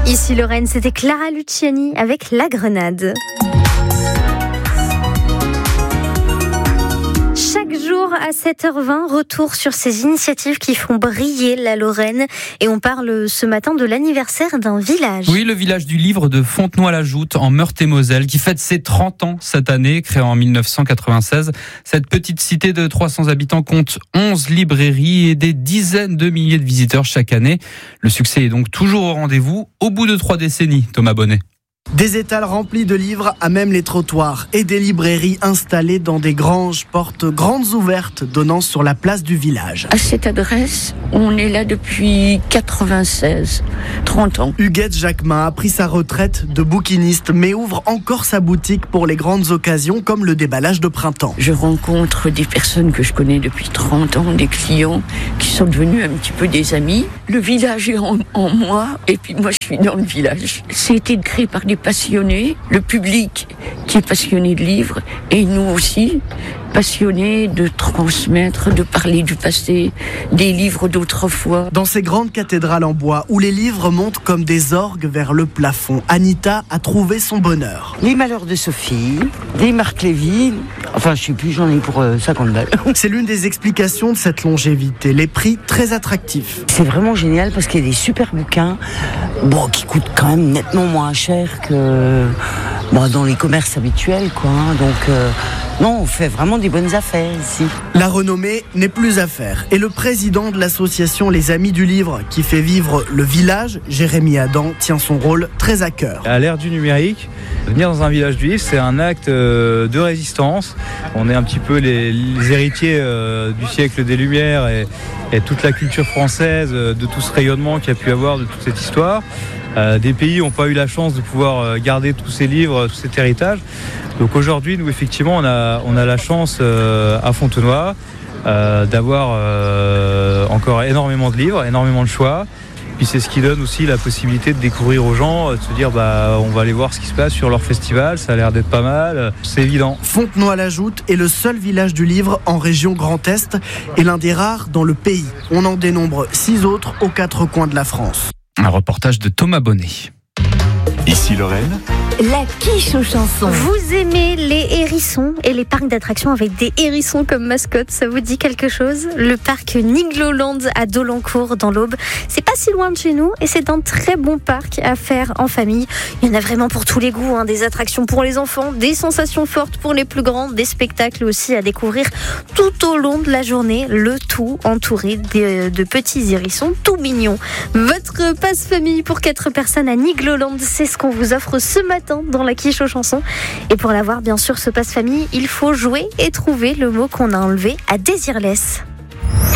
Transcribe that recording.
Ici Lorraine, c'était Clara Luciani avec La Grenade. Chaque jour à 7h20, retour sur ces initiatives qui font briller la Lorraine. Et on parle ce matin de l'anniversaire d'un village. Oui, le village du livre de Fontenoy-la-Joute en Meurthe-et-Moselle qui fête ses 30 ans cette année, créée en 1996. Cette petite cité de 300 habitants compte 11 librairies et des dizaines de milliers de visiteurs chaque année. Le succès est donc toujours au rendez-vous au bout de 3 décennies, Thomas Bonnet. Des étals remplis de livres à même les trottoirs et des librairies installées dans des granges, portes grandes ouvertes donnant sur la place du village. À cette adresse, on est là depuis 96, 30 ans. Huguette Jacquemin a pris sa retraite de bouquiniste mais ouvre encore sa boutique pour les grandes occasions comme le déballage de printemps. Je rencontre des personnes que je connais depuis 30 ans, des clients qui sont devenus un petit peu des amis. Le village est en moi et puis moi je suis dans le village. C'était créé par des passionnés, le public qui est passionné de livres et nous aussi, passionnés de transmettre, de parler du passé, des livres d'autrefois. Dans ces grandes cathédrales en bois où les livres montent comme des orgues vers le plafond, Anita a trouvé son bonheur. Les Malheurs de Sophie, des Marc Lévy, enfin je sais plus, j'en ai pour 50 balles. C'est l'une des explications de cette longévité, les prix très attractifs. C'est vraiment génial parce qu'il y a des super bouquins qui coûtent quand même nettement moins cher que dans les commerces habituels, quoi. Donc non, on fait vraiment des bonnes affaires ici. La renommée n'est plus à faire. Et le président de l'association Les Amis du Livre, qui fait vivre le village, Jérémy Adam, tient son rôle très à cœur. À l'ère du numérique, venir dans un village du livre, c'est un acte de résistance. On est un petit peu les héritiers du siècle des Lumières et toute la culture française, de tout ce rayonnement qu'il y a pu avoir de toute cette histoire. Des pays n'ont pas eu la chance de pouvoir garder tous ces livres, tout cet héritage. Donc aujourd'hui, nous effectivement, on a la chance à Fontenoy d'avoir encore énormément de livres, énormément de choix. Puis c'est ce qui donne aussi la possibilité de découvrir aux gens, de se dire on va aller voir ce qui se passe sur leur festival, ça a l'air d'être pas mal, c'est évident. Fontenoy-la-Joute est le seul village du livre en région Grand Est et l'un des rares dans le pays. On en dénombre 6 autres aux 4 coins de la France. Un reportage de Thomas Bonnet. Ici Lorraine. La quiche aux chansons. Vous aimez les hérissons et les parcs d'attractions avec des hérissons comme mascotte, ça vous dit quelque chose? Le parc Nigloland à Dolencourt dans l'Aube, c'est pas si loin de chez nous et c'est un très bon parc à faire en famille. Il y en a vraiment pour tous les goûts, des attractions pour les enfants, des sensations fortes pour les plus grands, des spectacles aussi à découvrir tout au long de la journée, le tout entouré de petits hérissons tout mignons. Votre passe famille pour 4 personnes à Nigloland, c'est ce qu'on vous offre ce matin dans la quiche aux chansons. Et pour l'avoir, bien sûr, ce passe famille, il faut jouer et trouver le mot qu'on a enlevé à Désirless.